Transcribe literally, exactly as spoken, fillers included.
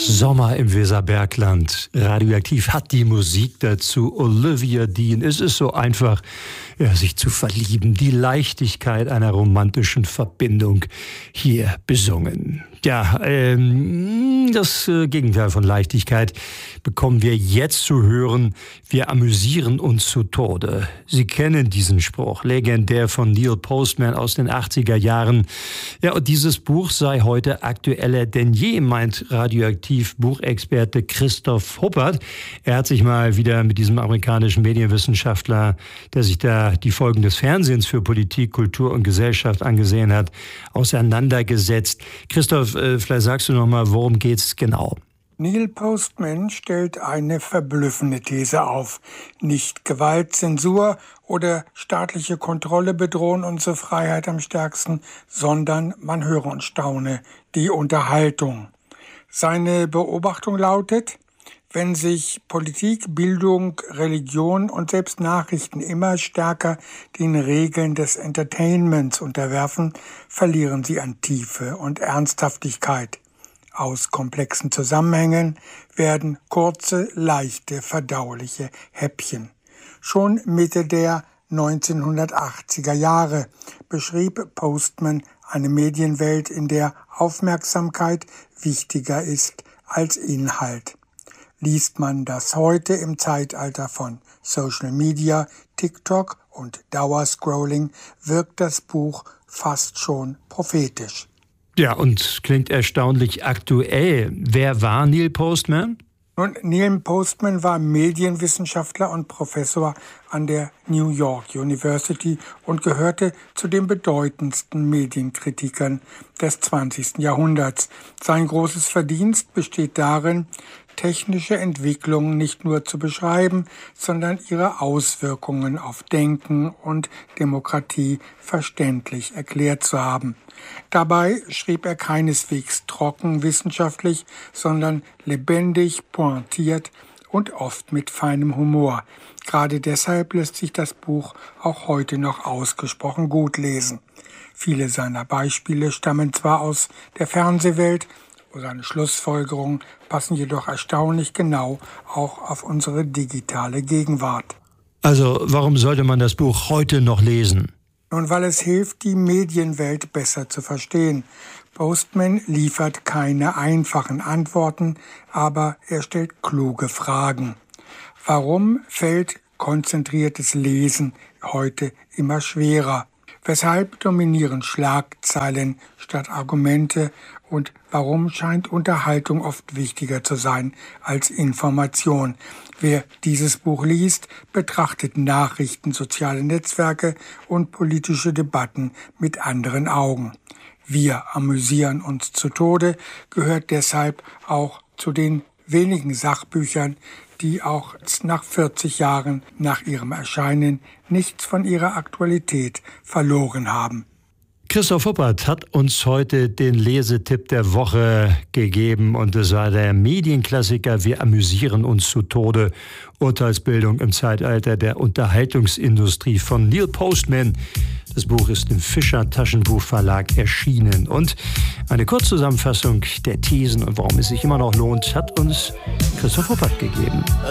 Sommer im Weserbergland. Radioaktiv hat die Musik dazu. Olivia Dean. Es ist so einfach, ja, sich zu verlieben. Die Leichtigkeit einer romantischen Verbindung hier besungen. Ja, ähm, das äh, Gegenteil von Leichtigkeit bekommen wir jetzt zu hören. Wir amüsieren uns zu Tode. Sie kennen diesen Spruch, legendär von Neil Postman aus den achtziger Jahren. Ja, und dieses Buch sei heute aktueller denn je, meint Radioaktiv-Buchexperte Christoph Huppert. Er hat sich mal wieder mit diesem amerikanischen Medienwissenschaftler, der sich da die Folgen des Fernsehens für Politik, Kultur und Gesellschaft angesehen hat, auseinandergesetzt. Christoph, vielleicht sagst du noch mal, worum geht's genau? Neil Postman stellt eine verblüffende These auf. Nicht Gewalt, Zensur oder staatliche Kontrolle bedrohen unsere Freiheit am stärksten, sondern, man höre und staune, die Unterhaltung. Seine Beobachtung lautet: Wenn sich Politik, Bildung, Religion und selbst Nachrichten immer stärker den Regeln des Entertainments unterwerfen, verlieren sie an Tiefe und Ernsthaftigkeit. Aus komplexen Zusammenhängen werden kurze, leichte, verdauliche Häppchen. Schon Mitte der neunzehnhundertachtziger Jahre beschrieb Postman eine Medienwelt, in der Aufmerksamkeit wichtiger ist als Inhalt. Liest man das heute im Zeitalter von Social Media, TikTok und Dauerscrolling, wirkt das Buch fast schon prophetisch. Ja, und klingt erstaunlich aktuell. Wer war Neil Postman? Nun, Neil Postman war Medienwissenschaftler und Professor an der New York University und gehörte zu den bedeutendsten Medienkritikern des zwanzigsten Jahrhunderts. Sein großes Verdienst besteht darin, technische Entwicklungen nicht nur zu beschreiben, sondern ihre Auswirkungen auf Denken und Demokratie verständlich erklärt zu haben. Dabei schrieb er keineswegs trocken wissenschaftlich, sondern lebendig, pointiert und oft mit feinem Humor. Gerade deshalb lässt sich das Buch auch heute noch ausgesprochen gut lesen. Viele seiner Beispiele stammen zwar aus der Fernsehwelt, seine Schlussfolgerungen passen jedoch erstaunlich genau auch auf unsere digitale Gegenwart. Also, warum sollte man das Buch heute noch lesen? Nun, weil es hilft, die Medienwelt besser zu verstehen. Postman liefert keine einfachen Antworten, aber er stellt kluge Fragen. Warum fällt konzentriertes Lesen heute immer schwerer? Weshalb dominieren Schlagzeilen statt Argumente? Und warum scheint Unterhaltung oft wichtiger zu sein als Information? Wer dieses Buch liest, betrachtet Nachrichten, soziale Netzwerke und politische Debatten mit anderen Augen. Wir amüsieren uns zu Tode gehört deshalb auch zu den wenigen Sachbüchern, die auch nach vierzig Jahren nach ihrem Erscheinen nichts von ihrer Aktualität verloren haben. Christoph Huppert hat uns heute den Lesetipp der Woche gegeben und es war der Medienklassiker Wir amüsieren uns zu Tode. Urteilsbildung im Zeitalter der Unterhaltungsindustrie von Neil Postman. Das Buch ist im Fischer Taschenbuchverlag erschienen. Und eine Kurzzusammenfassung der Thesen und warum es sich immer noch lohnt, hat uns Christoph Huppert gegeben.